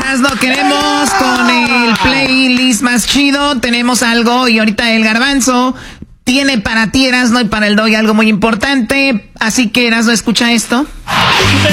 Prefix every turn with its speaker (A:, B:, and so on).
A: Erasno, queremos con el playlist más chido. Tenemos algo y ahorita el Garbanzo tiene para ti, Erasno, y para el Doggy algo muy importante. Así que, Erasno, escucha esto.